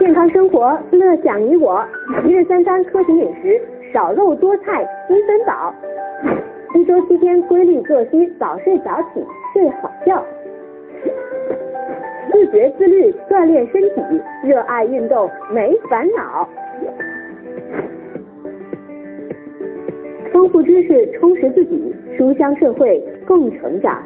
健康生活，乐享你我。一日三餐科学饮食，少肉多菜，积分饱。一周7天规律作息，早睡早起，睡好觉。自觉自律，锻炼身体，热爱运动，没烦恼。丰富知识，充实自己，书香社会，共成长。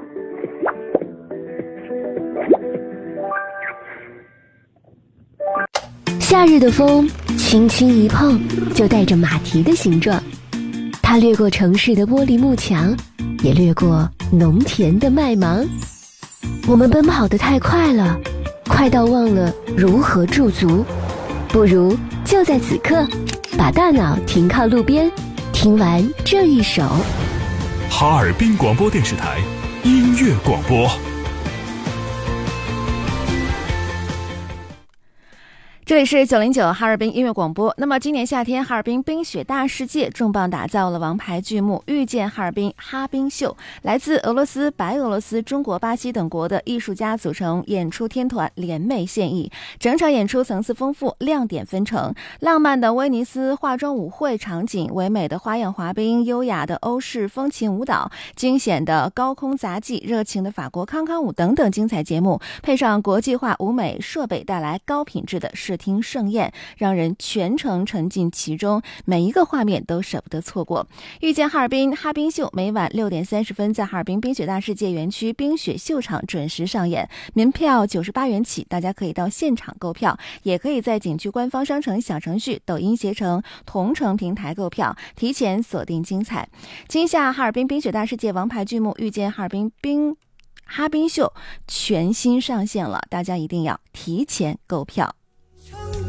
夏日的风轻轻一碰，就带着马蹄的形状。它掠过城市的玻璃幕墙，也掠过农田的麦芒。我们奔跑得太快了，快到忘了如何驻足。不如就在此刻，把大脑停靠路边，听完这一首哈尔滨广播电视台音乐广播。 这里是909哈尔滨音乐广播。那么今年夏天，哈尔滨冰雪大世界重磅打造了王牌剧目《遇见哈尔滨哈冰秀》，来自俄罗斯、白俄罗斯、中国、巴西等国的艺术家组成演出天团，联袂献艺。整场演出层次丰富，亮点纷呈，浪漫的威尼斯化妆舞会场景，唯美的花样滑冰，优雅的欧式风情舞蹈，惊险的高空杂技，热情的法国康康舞等等精彩节目，配上国际化舞美设备，带来高品质的视听盛宴，让人全程沉浸其中，每一个画面都舍不得错过。遇见哈尔滨哈冰秀每晚6点30分在哈尔滨冰雪大世界园区冰雪秀场准时上演，门票98元起，大家可以到现场购票，也可以在景区官方商城小程序、抖音携程同城平台购票，提前锁定精彩。今夏哈尔滨冰雪大世界王牌剧目《遇见哈尔滨哈冰秀》全新上线了，大家一定要提前购票。